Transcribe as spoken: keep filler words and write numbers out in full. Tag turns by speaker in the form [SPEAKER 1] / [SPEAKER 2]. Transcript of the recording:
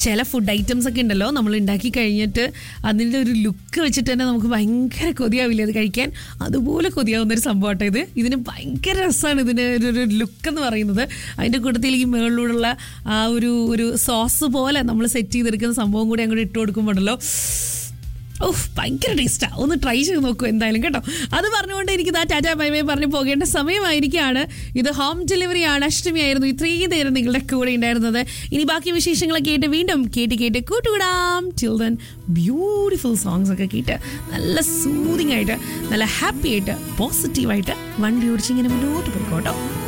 [SPEAKER 1] ചില food items ഒക്കെ ഉണ്ടല്ലോ നമ്മൾ ഉണ്ടാക്കി കഴിഞ്ഞിട്ട് അതിൻ്റെ ഒരു ലുക്ക് വെച്ചിട്ട് തന്നെ നമുക്ക് ഭയങ്കര കൊതിയാവില്ലേ അത് കഴിക്കാൻ. അതുപോലെ കൊതിയാവുന്നൊരു സംഭവമാട്ടോ ഇത്. ഇതിന് ഭയങ്കര രസമാണ് ഇതിൻ്റെ ഒരു ലുക്ക് എന്ന് പറയുന്നത്. അതിൻ്റെ കൂട്ടത്തിൽ ഈ മുകളിലൂടെയുള്ള ആ ഒരു ഒരു സോസ് പോലെ നമ്മൾ സെറ്റ് ചെയ്തെടുക്കുന്ന സംഭവം കൂടി അങ്ങോട്ട് ഇട്ട് കൊടുക്കുമ്പോഴല്ലോ ഓഹ് ഭയങ്കര ടേസ്റ്റാണ്. ഒന്ന് ട്രൈ ചെയ്ത് നോക്കൂ എന്തായാലും കേട്ടോ. അത് പറഞ്ഞുകൊണ്ട് എനിക്ക് ആ ടാറ്റാ ബൈ ബൈ പറഞ്ഞ് പോകേണ്ട സമയമായിരിക്കുകയാണ്. ഇത് ഹോം ഡെലിവറിയാണ്. അഷ്ടമി ആയിരുന്നു ഇത്രയും നേരം നിങ്ങളുടെ കൂടെ ഉണ്ടായിരുന്നത്. ഇനി ബാക്കി വിശേഷങ്ങളൊക്കെ കേട്ട് വീണ്ടും കേട്ട് കേട്ട് കൂട്ടുകൂടാം. ടിൽ ദെൻ ബ്യൂട്ടിഫുൾ സോങ്സ് ഒക്കെ കേട്ട് നല്ല സൂതിങ് ആയിട്ട് നല്ല ഹാപ്പി ആയിട്ട് പോസിറ്റീവായിട്ട് വണ്ടി ഓടിച്ച് ഇങ്ങനെ മുന്നോട്ട് പോയിക്കോട്ടോ.